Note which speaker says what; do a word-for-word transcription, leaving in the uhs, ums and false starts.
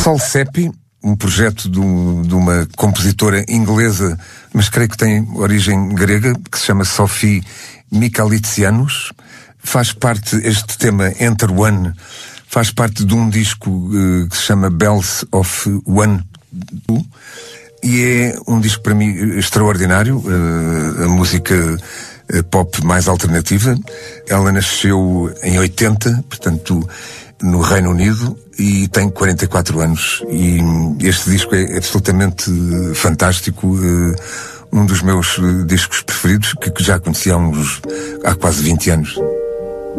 Speaker 1: Sol Seppi, um projeto de, um, de uma compositora inglesa, mas creio que tem origem grega, que se chama Sophie Mikalitianos. Faz parte, este tema Enter One, faz parte de um disco uh, que se chama Bells of One Two, e é um disco para mim extraordinário, uh, a música uh, pop mais alternativa. Ela nasceu em oitenta, portanto, no Reino Unido, e tem quarenta e quatro anos, e este disco é absolutamente fantástico, uh, um dos meus uh, discos preferidos, que, que já conheci há uns, há quase vinte anos.